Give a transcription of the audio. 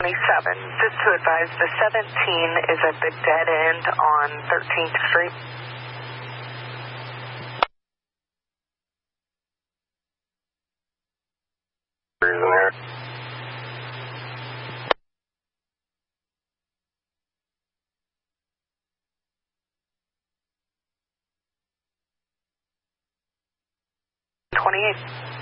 27. Just to advise, the 17 is at the dead end on 13th Street. There. 28.